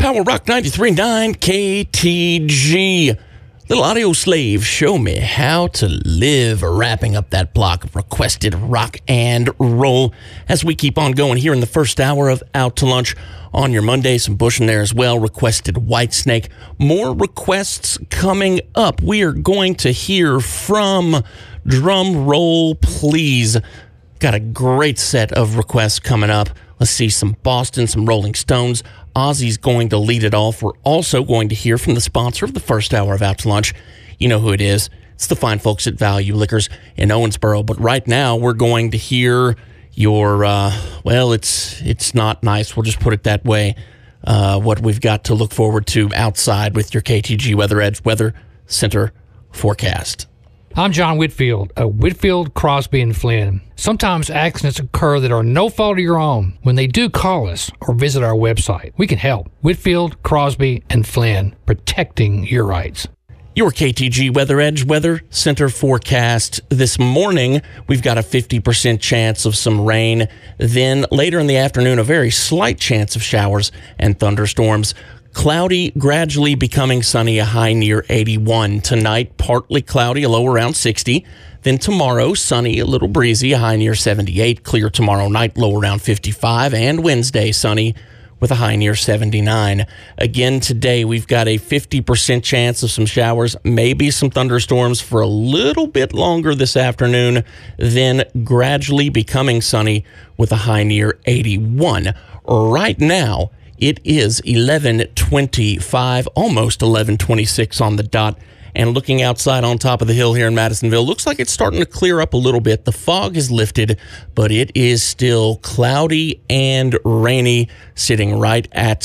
Power Rock 93.9 KTG. Little Audio Slave, Show Me How to Live. Wrapping up that block of requested rock and roll as we keep on going here in the first hour of Out to Lunch on your Monday. Some Bush in there as well. Requested Whitesnake. More requests coming up. We are going to hear from, drum roll please, got a great set of requests coming up. Let's see, some Boston, some Rolling Stones. Ozzy's going to lead it off. We're also going to hear from the sponsor of the first hour of Out to Lunch. You know who it is. It's the fine folks at Value Liquors in Owensboro. But right now, we're going to hear your, well, it's not nice. We'll just put it that way. What we've got to look forward to outside with your KTG Weather Edge Weather Center forecast. I'm John Whitfield of Whitfield, Crosby, and Flynn. Sometimes accidents occur that are no fault of your own. When they do, call us or visit our website. We can help. Whitfield, Crosby, and Flynn, protecting your rights. Your KTG Weather Edge Weather Center forecast this morning. We've got a 50% chance of some rain. Then later in the afternoon, a very slight chance of showers and thunderstorms. Cloudy, gradually becoming sunny, a high near 81. Tonight, partly cloudy, a low around 60. Then tomorrow, sunny, a little breezy, a high near 78. Clear tomorrow night, low around 55. And Wednesday, sunny with a high near 79. Again, today, we've got a 50% chance of some showers, maybe some thunderstorms for a little bit longer this afternoon. Then gradually becoming sunny with a high near 81. Right now, it is 11:25, almost 11:26 on the dot. And looking outside on top of the hill here in Madisonville, looks like it's starting to clear up a little bit. The fog is lifted, but it is still cloudy and rainy, sitting right at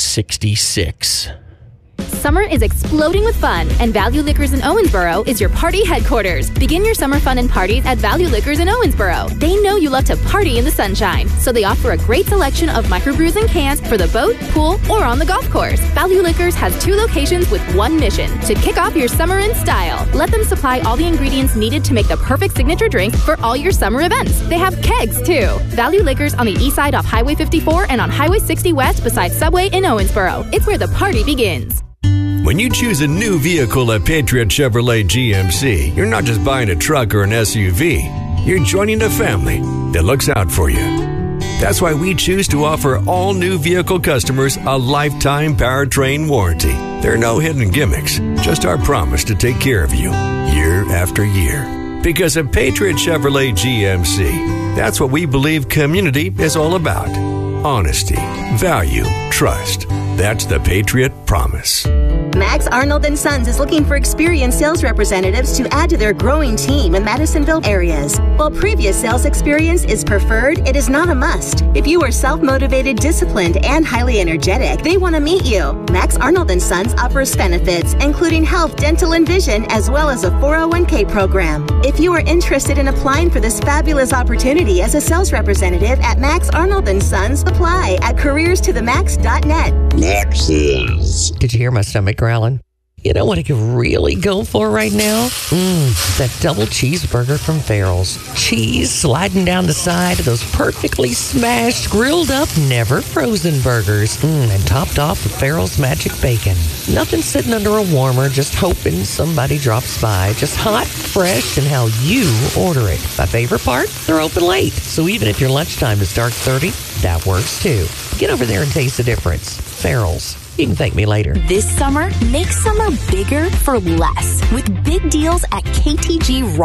66. Summer is exploding with fun, and Value Liquors in Owensboro is your party headquarters. Begin your summer fun and parties at Value Liquors in Owensboro. They know you love to party in the sunshine, so they offer a great selection of microbrews and cans for the boat, pool, or on the golf course. Value Liquors has 2 locations with one mission: to kick off your summer in style. Let them supply all the ingredients needed to make the perfect signature drink for all your summer events. They have kegs, too. Value Liquors on the east side off Highway 54 and on Highway 60 West beside Subway in Owensboro. It's where the party begins. When you choose a new vehicle at Patriot Chevrolet GMC, you're not just buying a truck or an SUV. You're joining a family that looks out for you. That's why we choose to offer all new vehicle customers a lifetime powertrain warranty. There are no hidden gimmicks, just our promise to take care of you year after year. Because at Patriot Chevrolet GMC, that's what we believe community is all about. Honesty, value, trust. That's the Patriot Promise. Max Arnold & Sons is looking for experienced sales representatives to add to their growing team in Madisonville areas. While previous sales experience is preferred, it is not a must. If you are self-motivated, disciplined, and highly energetic, they want to meet you. Max Arnold & Sons offers benefits, including health, dental, and vision, as well as a 401k program. If you are interested in applying for this fabulous opportunity as a sales representative at Max Arnold & Sons, apply at careersToTheMax.net. Maxes. Did you hear my stomach growling? You know what I could really go for right now? That double cheeseburger from Farrell's. Cheese sliding down the side of those perfectly smashed, grilled up, never frozen burgers. And topped off with Farrell's magic bacon. Nothing sitting under a warmer, just hoping somebody drops by. Just hot, fresh, and how you order it. My favorite part? They're open late. So even if your lunchtime is dark 30, that works too. Get over there and taste the difference. Farrell's. You can thank me later. This summer, make summer bigger for less with big deals at KTG